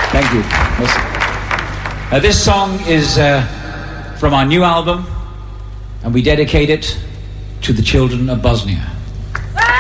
Thank you. This song is from our new album, and we dedicate it to the children of Bosnia.